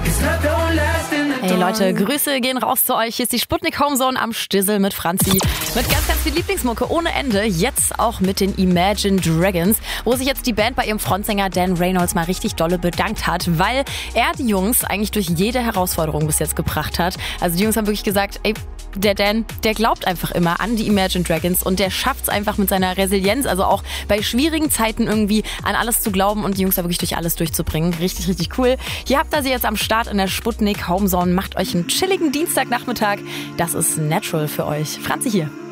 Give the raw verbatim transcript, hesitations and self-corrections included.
Hey Leute, Grüße gehen raus zu euch. Hier ist die Sputnik Homezone am Stissel mit Franzi. Mit ganz, ganz viel Lieblingsmucke ohne Ende. Jetzt auch mit den Imagine Dragons, wo sich jetzt die Band bei ihrem Frontsänger Dan Reynolds mal richtig dolle bedankt hat, weil er die Jungs eigentlich durch jede Herausforderung bis jetzt gebracht hat. Also die Jungs haben wirklich gesagt, ey, der Dan, der glaubt einfach immer an die Imagine Dragons und der schafft es einfach mit seiner Resilienz, also auch bei schwierigen Zeiten irgendwie an alles zu glauben und die Jungs da wirklich durch alles durchzubringen. Richtig, richtig cool. Hier habt ihr sie jetzt am Start in der Sputnik Homezone. Macht euch einen chilligen Dienstagnachmittag. Das ist Natural für euch. Franzi hier.